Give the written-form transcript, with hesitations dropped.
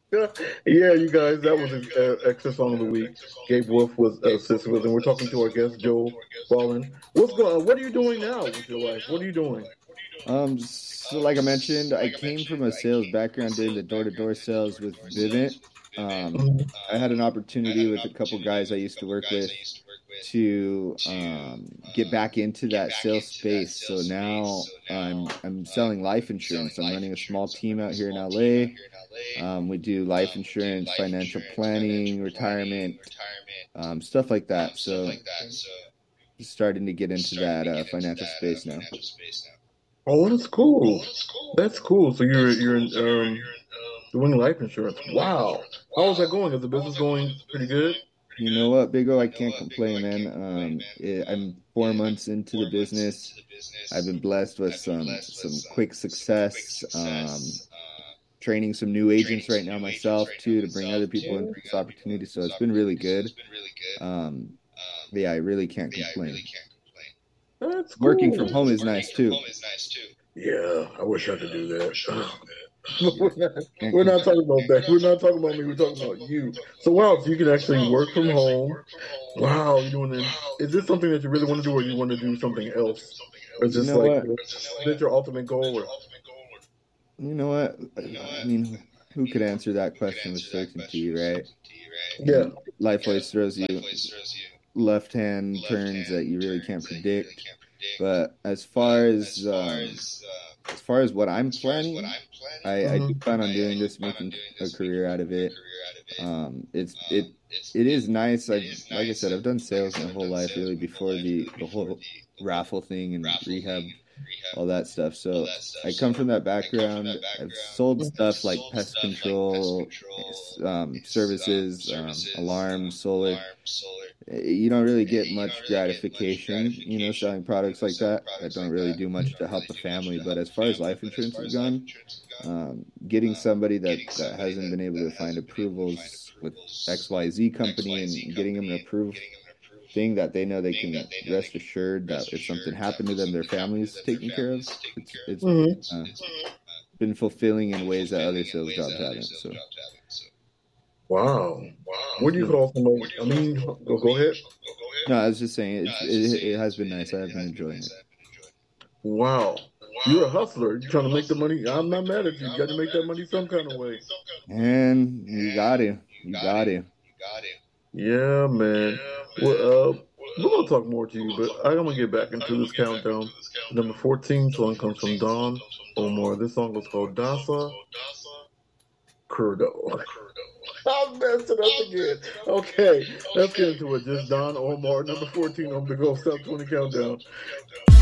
Yeah, you guys, that was an extra song of the week. Gabe Wolf was assisted with, and we're talking to our guest Joe Ballin. What's going on? What are you doing now with your life? What are you doing? So like I mentioned, I came from a sales background doing the door-to-door sales with Vivint. Mhm. I had an opportunity with a couple guys I used to work with to get back into that sales space. So now I'm selling life insurance. I'm running a small team out here in LA. We do life insurance, financial planning, retirement, stuff like that. So starting to get into that financial space now. Oh, that's cool. That's cool. So you're in, doing life insurance. Wow. How is that going? Is the business going pretty good? You know what, Big O? I can't complain, man. I'm 4 months into the business. I've been blessed with some quick success. Training some new agents right now myself too to bring other people into this opportunity. So it's been really good. Um, yeah, I really can't complain. That's Working cool. from home is nice too. Yeah, I wish I could do that. But Yeah, can't we're not complain. talking about that. We're not talking about me. We're talking about you. So wow, so you can actually work from home. Wow, you're doing it. Is this something that you really want to do, or you want to do something else? Or is You this know like what? is that your ultimate goal? Or You know what? I mean, who could answer that question with certainty, right? yeah. Life always throws you left hand turns that you really can't predict. But as far as what I'm planning, I do Hmm. plan on doing this, making a career out of it. It is nice. Like I said, I've done sales my whole life, really, before the whole raffle thing and rehab, all that stuff. So I come from that background. I've sold stuff like pest control, services, alarms, solar. You don't really get much gratification, selling products like that don't really do much to help a family. But as far as life insurance has gone, getting somebody that hasn't been able to find approvals with XYZ company and getting them an approved thing that they know they can rest assured that if something happened to them, their family is taken care of. It's Hmm. been fulfilling in ways that other sales jobs haven't. So, Wow. What it's do you been call somebody? I mean, go ahead. no, I was just saying it has been nice. I have been enjoying it. Wow. You're a hustler. You're trying to make the money. I'm not mad at you. You got to make that money some kind of way. And you got to. Yeah, man. Well, we're gonna talk more to you, but I'm gonna get back into this countdown. Number 14 song comes from Don Omar. This song was called Dasa Curdo. I messed it up again. Okay, let's get into it. Just Don Omar, number 14 on the Ghost Top 20 Countdown.